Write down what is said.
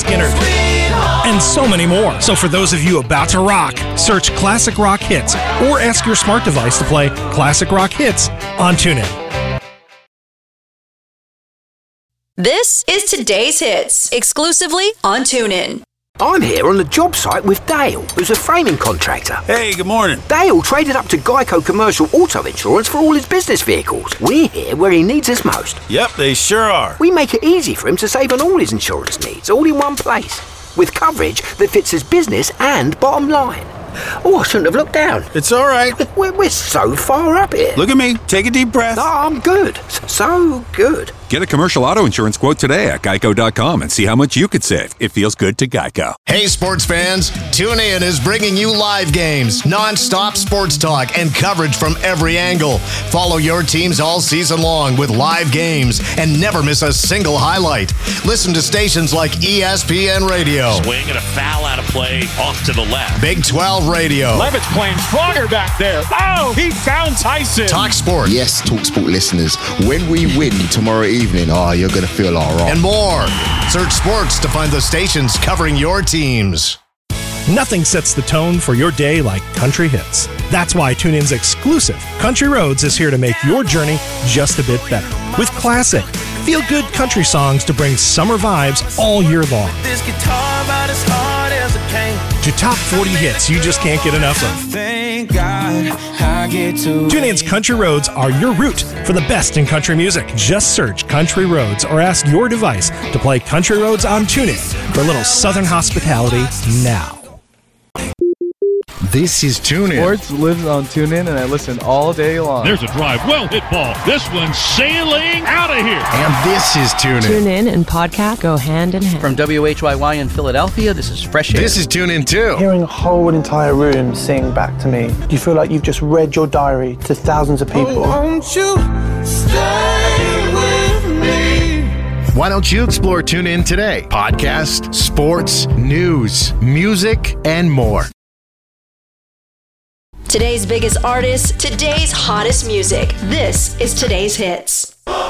Skynyrd, and so many more. So for those of you about to rock, search Classic Rock Hits or ask your smart device to play Classic Rock Hits on TuneIn. This is Today's Hits, exclusively on TuneIn. I'm here on the job site with Dale, who's a framing contractor. Hey, good morning. Dale traded up to Geico Commercial Auto Insurance for all his business vehicles. We're here where he needs us most. Yep, they sure are. We make it easy for him to save on all his insurance needs, all in one place, with coverage that fits his business and bottom line. Oh, I shouldn't have looked down. It's all right. We're so far up here. Look at me. Take a deep breath. No, I'm good. So good. Get a commercial auto insurance quote today at Geico.com and see how much you could save. It feels good to Geico. Hey, sports fans. TuneIn is bringing you live games, non-stop sports talk, and coverage from every angle. Follow your teams all season long with live games and never miss a single highlight. Listen to stations like ESPN Radio. Swing and a foul out of play off to the left. Big 12 Radio. Levitt's playing stronger back there. Oh, he found Tyson. Talk Sport. Yes, Talk Sport listeners. When we win tomorrow evening, you're going to feel all right. And more. Search sports to find the stations covering your teams. Nothing sets the tone for your day like country hits. That's why TuneIn's exclusive Country Roads is here to make your journey just a bit better. With classic, feel-good country songs to bring summer vibes all year long. This guitar about as hard as it can. To top 40 hits you just can't get enough of. Thank God I get to. TuneIn's Country Roads are your route for the best in country music. Just search Country Roads or ask your device to play Country Roads on TuneIn for a little Southern hospitality now. This is TuneIn. Sports lives on TuneIn, and I listen all day long. There's a drive. Well hit ball. This one's sailing out of here. And this is TuneIn. TuneIn and podcast go hand in hand. From WHYY in Philadelphia, this is Fresh Air. This is TuneIn too. Hearing a whole entire room sing back to me, do you feel like you've just read your diary to thousands of people? Won't you stay with me? Why don't you explore TuneIn today? Podcast, sports, news, music, and more. Today's biggest artists, today's hottest music. This is Today's Hits.